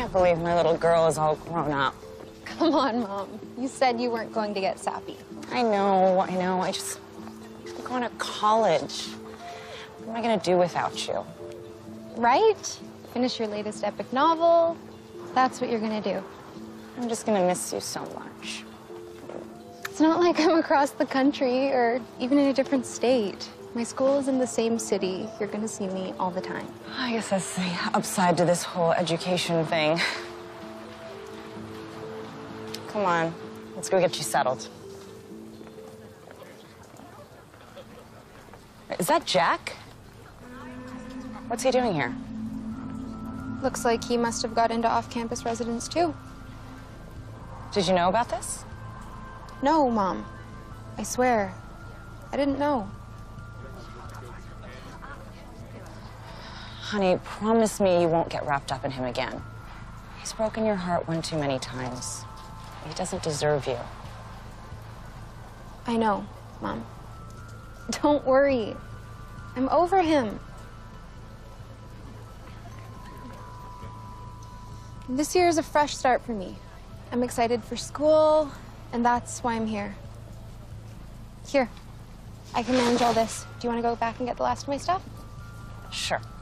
can't believe my little girl is all grown up. Come on, Mom. You said you weren't going to get sappy. I know. I'm going to college. What am I going to do without you? Right? Finish your latest epic novel. That's what you're going to do. I'm just going to miss you so much. It's not like I'm across the country or even in a different state. My school is in the same city. You're going to see me all the time. I guess that's the upside to this whole education thing. Come on, let's go get you settled. Is that Jack? What's he doing here? Looks like he must have got into off-campus residence, too. Did you know about this? No, Mom. I swear. I didn't know. Honey, promise me you won't get wrapped up in him again. He's broken your heart one too many times. He doesn't deserve you. I know, Mom. Don't worry. I'm over him. This year is a fresh start for me. I'm excited for school, and that's why I'm here. Here, I can manage all this. Do you want to go back and get the last of my stuff? Sure.